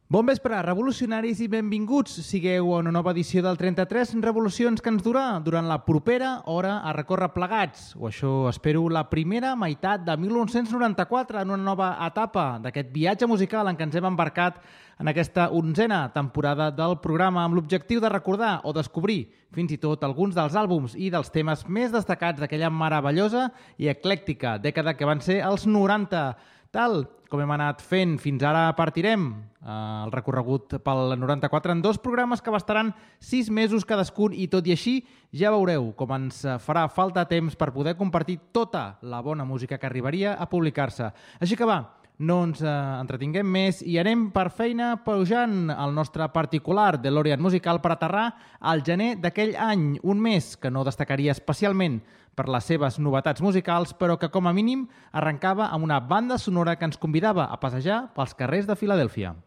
Bon vespre, revolucionaris, i benvinguts sigueu a una nova edició del 33 Revolucions que ens durà durant la propera hora a recórrer plegats, o això espero, la primera meitat de 1994 en una nova etapa d'aquest viatge musical en què ens hem embarcat en aquesta 11a temporada del programa amb l'objectiu de recordar o descobrir fins i tot alguns dels àlbums i dels temes més destacats d'aquella meravellosa i eclèctica dècada que van ser els 90. Tal com hem anat fent fins ara, partirem el recorregut pel 94 en dos programes que abastaran 6 mesos cadascun i tot i així ja veureu com ens farà falta temps per poder compartir tota la bona música que arribaria a publicar-se. Així que va, no ens entretinguem més i anem per feina pujant el nostre particular DeLorean musical per aterrar al gener d'aquell any, un mes que no destacaria especialment per les seves novetats musicals, però que com a mínim arrencava amb una banda sonora que ens convidava a passejar pels carrers de Filadèlfia.